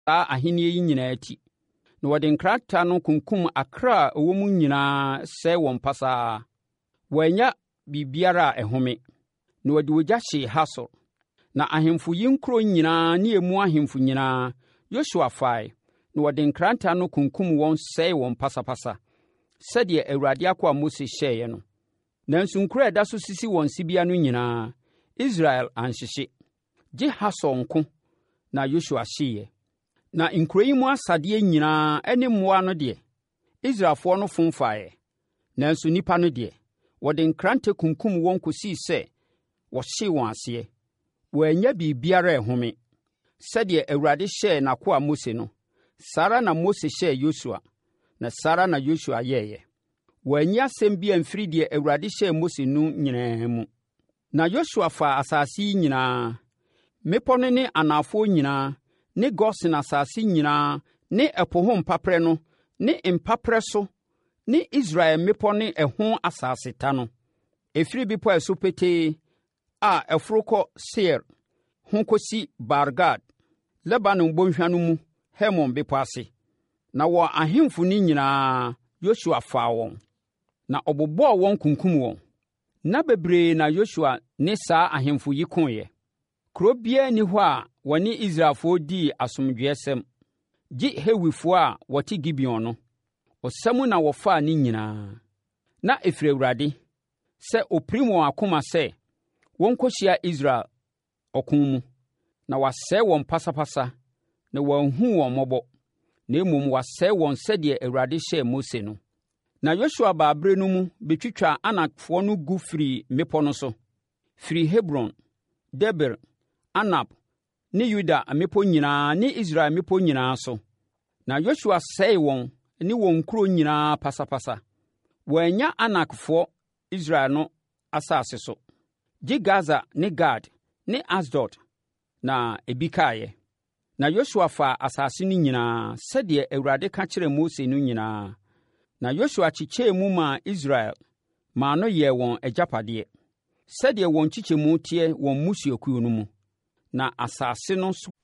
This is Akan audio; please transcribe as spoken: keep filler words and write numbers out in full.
saa ahenni yi nyinaa ti. Na wɔde nkrataa no kunkum akra a ɛwɔ mu nyinaa sɛe wɔn pasaa. Wɔanya biribiara a ɛhome. Na wɔde ogya hyee Hasor. Na ahemfo yi nkuro nyinaa ne emu ahemfo nyinaa Yosua fae. Na wɔde nkrataa no kunkum wɔn sɛe wɔn pasapasa, sɛdeɛ Awurade akoa Mose hyɛeɛ no. Nanso nkuro a ɛda so sisi wɔn sibea no nyinaa, Israel anhyehye, gye Hasor nko na Yosua hyeeɛ. Na nkuro yi mu asadeɛ nyinaa ne mmoa no deɛ, Israelfoɔ no fom faeɛ. Nanso nnipa no deɛ, wɔde nkrante kunkum wɔn kɔsii sɛ wɔhyee wɔn aseɛ. Wɔanya biribiara a ɛhome. Sɛdeɛ Awurade hyɛɛ n'akoa Mose no, saa ara na Mose hyɛɛ Yosua, na saa ara na Yosua yɛeɛ. Wɔanyi asɛm bi amfiri deɛ Awurade hyɛɛ Mose no nyinaa mu. Na Yosua faa asase yi nyinaa, mmepɔ no ne anafoɔ nyinaa, ne Gosen asase nyinaa, ne ɛpo ho mpaprɛ no, ne mpaprɛ so, ne Israel mmepɔ ne ɛho asaseta no. Ɛfiri bepɔ a ɛso petee a ɛforo kɔ Seir ho kɔsi Baal-Gad, Lebanon bɔnhwa no mu, Hermon bepɔ ase. Na wɔ ahemfo no nyinaa, Yosua faa wɔn, na ɔbobɔɔ wɔn kunkum wɔn. Na bebree na Yosua ne saa ahemfo yi koeɛ. Kuro biara ni hɔ a wɔne Israelfoɔ dii asomdwoesɛm, gye Hewifoɔ a wɔte Gibeon no. Ɔsɛm na wɔfaa ne nyinaa. Na ɛfiri Awurade sɛ ɔpirim wɔn akoma sɛ wɔnkɔhyia Israel ɔko mu, na wasɛe wɔn pasapasa, na wanhu wɔn mmɔbɔ, na mmom wasɛe wɔn sɛdeɛ Awurade hyɛɛ Mose no. Na Yosua baaberɛ no mu bɛtwitwa Anakfoɔ no gu firi mmepɔ no so, firi Hebron, Debir, Anab ne Yuda mmepɔ nyinaa ne Israel mmepɔ nyinaa so. Na Yosua sɛe wɔn ne wɔn nkuro nyinaa pasapasa. Wɔanya Anakfoɔ Israel no asase so, gye Gaza ne Gad ne Asdod na ebi kaeɛ. Na Yosua faa asase no nyinaa sɛdeɛ Awurade ka kyerɛɛ Mose no nyinaa. Na Yosua kyekyɛɛ mu maa Israel, maa no yɛɛ wɔn agyapadeɛ, sɛdeɛ wɔn kyekyɛmu teɛ wɔn mmusuakuo no mu. Na asase no so